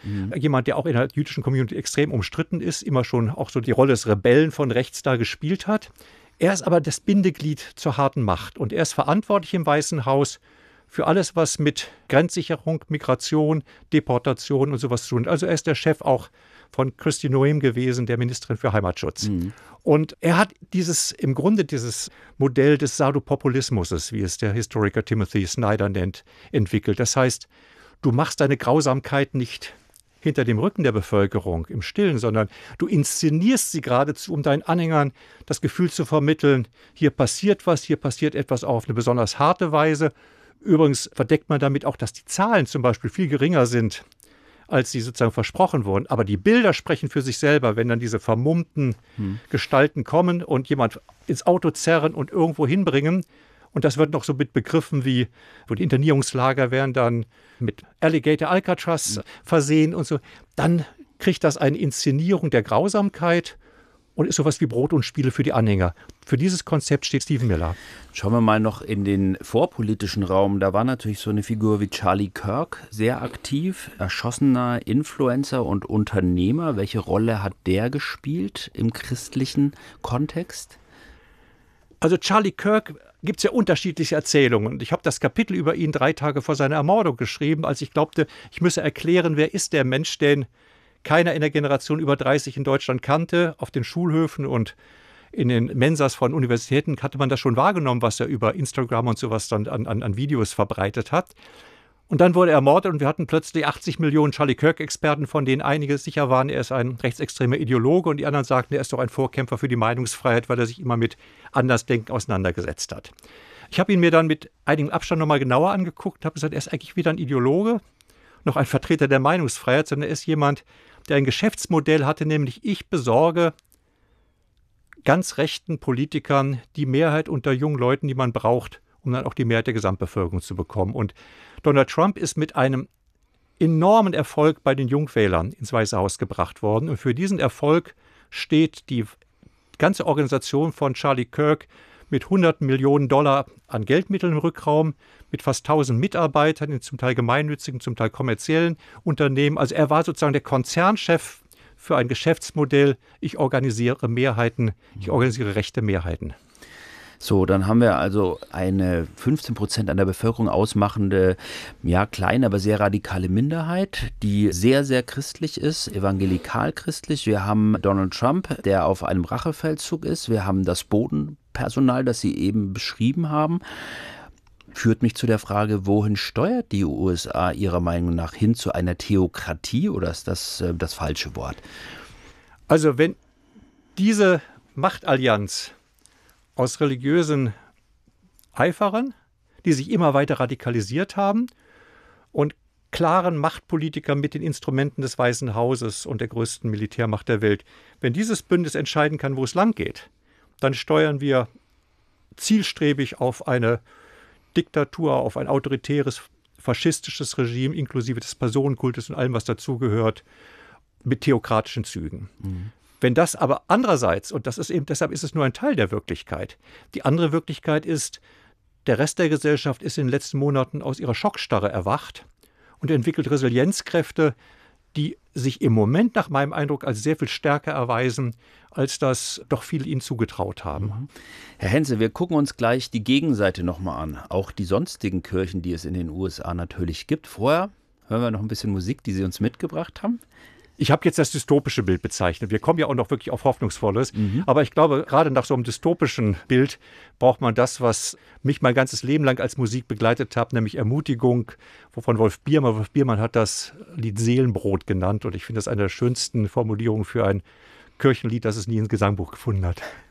jemand, der auch in der jüdischen Community extrem umstritten ist, immer schon auch so die Rolle des Rebellen von rechts da gespielt hat. Er ist aber das Bindeglied zur harten Macht und er ist verantwortlich im Weißen Haus für alles, was mit Grenzsicherung, Migration, Deportation und sowas zu tun. Also er ist der Chef auch von Kristi Noem gewesen, der Ministerin für Heimatschutz. Und er hat im Grunde dieses Modell des Sardopopulismus, wie es der Historiker Timothy Snyder nennt, entwickelt. Das heißt, du machst deine Grausamkeit nicht hinter dem Rücken der Bevölkerung im Stillen, sondern du inszenierst sie geradezu, um deinen Anhängern das Gefühl zu vermitteln, hier passiert was, hier passiert etwas auf eine besonders harte Weise. Übrigens verdeckt man damit auch, dass die Zahlen zum Beispiel viel geringer sind, als sie sozusagen versprochen wurden. Aber die Bilder sprechen für sich selber, wenn dann diese vermummten Gestalten kommen und jemand ins Auto zerren und irgendwo hinbringen. Und das wird noch so mit Begriffen wie, wo die Internierungslager werden dann mit Alligator Alcatraz versehen und so. Dann kriegt das eine Inszenierung der Grausamkeit und ist sowas wie Brot und Spiele für die Anhänger. Für dieses Konzept steht Stephen Miller. Schauen wir mal noch in den vorpolitischen Raum. Da war natürlich so eine Figur wie Charlie Kirk sehr aktiv, erschossener Influencer und Unternehmer. Welche Rolle hat der gespielt im christlichen Kontext? Also Charlie Kirk gibt es ja unterschiedliche Erzählungen. Und ich habe das Kapitel über ihn 3 Tage vor seiner Ermordung geschrieben, als ich glaubte, ich müsse erklären, wer ist der Mensch, den keiner in der Generation über 30 in Deutschland kannte. Auf den Schulhöfen und in den Mensas von Universitäten hatte man das schon wahrgenommen, was er über Instagram und sowas dann an Videos verbreitet hat. Und dann wurde er ermordet und wir hatten plötzlich 80 Millionen Charlie Kirk-Experten, von denen einige sicher waren, er ist ein rechtsextremer Ideologe und die anderen sagten, er ist doch ein Vorkämpfer für die Meinungsfreiheit, weil er sich immer mit Andersdenken auseinandergesetzt hat. Ich habe ihn mir dann mit einigem Abstand nochmal genauer angeguckt und habe gesagt, er ist eigentlich weder ein Ideologe noch ein Vertreter der Meinungsfreiheit, sondern er ist jemand, der ein Geschäftsmodell hatte, nämlich ich besorge ganz rechten Politikern die Mehrheit unter jungen Leuten, die man braucht, um dann auch die Mehrheit der Gesamtbevölkerung zu bekommen. Und Donald Trump ist mit einem enormen Erfolg bei den Jungwählern ins Weiße Haus gebracht worden. Und für diesen Erfolg steht die ganze Organisation von Charlie Kirk mit $100 Millionen an Geldmitteln im Rückraum, mit fast 1000 Mitarbeitern in zum Teil gemeinnützigen, zum Teil kommerziellen Unternehmen. Also er war sozusagen der Konzernchef für ein Geschäftsmodell. Ich organisiere Mehrheiten, ich organisiere rechte Mehrheiten. So, dann haben wir also eine 15% an der Bevölkerung ausmachende, ja, kleine, aber sehr radikale Minderheit, die sehr, sehr christlich ist, evangelikal-christlich. Wir haben Donald Trump, der auf einem Rachefeldzug ist. Wir haben das Bodenpersonal, das Sie eben beschrieben haben. Führt mich zu der Frage, wohin steuert die USA Ihrer Meinung nach hin, zu einer Theokratie, oder ist das das falsche Wort? Also wenn diese Machtallianz aus religiösen Eiferern, die sich immer weiter radikalisiert haben, und klaren Machtpolitikern mit den Instrumenten des Weißen Hauses und der größten Militärmacht der Welt, wenn dieses Bündnis entscheiden kann, wo es lang geht, dann steuern wir zielstrebig auf eine Diktatur, auf ein autoritäres, faschistisches Regime, inklusive des Personenkultes und allem, was dazugehört, mit theokratischen Zügen. Wenn das aber andererseits, und das ist eben, deshalb ist es nur ein Teil der Wirklichkeit, die andere Wirklichkeit ist, der Rest der Gesellschaft ist in den letzten Monaten aus ihrer Schockstarre erwacht und entwickelt Resilienzkräfte, die sich im Moment nach meinem Eindruck als sehr viel stärker erweisen, als das doch viele ihnen zugetraut haben. Herr Henze, wir gucken uns gleich die Gegenseite nochmal an. Auch die sonstigen Kirchen, die es in den USA natürlich gibt. Vorher hören wir noch ein bisschen Musik, die Sie uns mitgebracht haben. Ich habe jetzt das dystopische Bild bezeichnet. Wir kommen ja auch noch wirklich auf Hoffnungsvolles. Aber ich glaube, gerade nach so einem dystopischen Bild braucht man das, was mich mein ganzes Leben lang als Musik begleitet hat, nämlich Ermutigung, wovon Wolf Biermann. Wolf Biermann hat das Lied Seelenbrot genannt. Und ich finde das eine der schönsten Formulierungen für ein Kirchenlied, das es nie ins Gesangbuch gefunden hat.